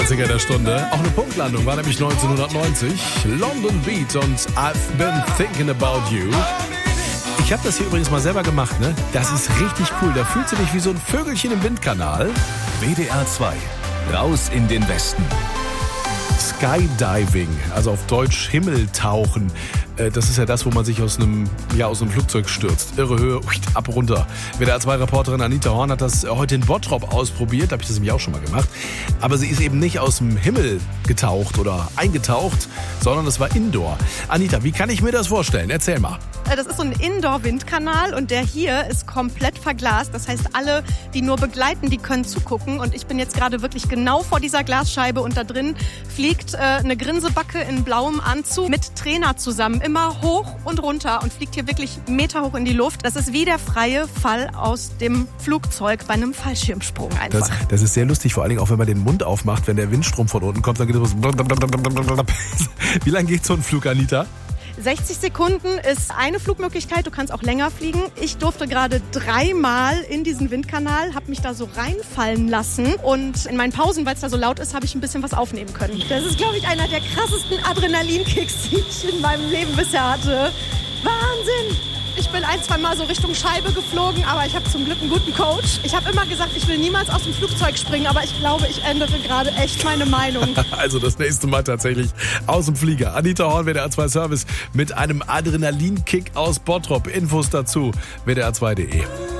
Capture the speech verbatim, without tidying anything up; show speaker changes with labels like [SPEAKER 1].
[SPEAKER 1] Klassiker der Stunde. Auch eine Punktlandung war nämlich neunzehnhundertneunzig. London Beat und I've Been Thinking About You. Ich habe das hier übrigens mal selber gemacht, ne? Das ist richtig cool. Da fühlst du dich wie so ein Vögelchen im Windkanal.
[SPEAKER 2] W D R zwei. Raus in den Westen.
[SPEAKER 1] Skydiving, also auf Deutsch Himmeltauchen. Das ist ja das, wo man sich aus einem, ja, aus einem Flugzeug stürzt. Irre Höhe, ab runter. W D R zwei Reporterin Anita Horn hat das heute in Bottrop ausprobiert. Da habe ich das nämlich auch schon mal gemacht. Aber sie ist eben nicht aus dem Himmel getaucht oder eingetaucht, sondern es war Indoor. Anita, wie kann ich mir das vorstellen? Erzähl mal.
[SPEAKER 3] Das ist so ein Indoor-Windkanal und der hier ist komplett verglast. Das heißt, alle, die nur begleiten, die können zugucken. Und ich bin jetzt gerade wirklich genau vor dieser Glasscheibe und da drin fliegt äh, eine Grinsebacke in blauem Anzug mit Trainer zusammen. Immer hoch und runter und fliegt hier wirklich Meter hoch in die Luft. Das ist wie der freie Fall aus dem Flugzeug bei einem Fallschirmsprung einfach.
[SPEAKER 1] Das, das ist sehr lustig, vor allen Dingen auch, wenn man den Mund aufmacht, wenn der Windstrom von unten kommt, dann geht es so. Wie lange geht so ein Flug, Anita?
[SPEAKER 3] sechzig Sekunden ist eine Flugmöglichkeit, du kannst auch länger fliegen. Ich durfte gerade dreimal in diesen Windkanal, habe mich da so reinfallen lassen und in meinen Pausen, weil es da so laut ist, habe ich ein bisschen was aufnehmen können. Das ist, glaube ich, einer der krassesten Adrenalinkicks, die ich in meinem Leben bisher hatte. Wahnsinn! Ich bin ein, zwei Mal so Richtung Scheibe geflogen, aber ich habe zum Glück einen guten Coach. Ich habe immer gesagt, ich will niemals aus dem Flugzeug springen, aber ich glaube, ich ändere gerade echt meine Meinung.
[SPEAKER 1] Also das nächste Mal tatsächlich aus dem Flieger. Anita Horn, W D R zwei Service mit einem Adrenalinkick aus Bottrop. Infos dazu w d r zwei punkt d e.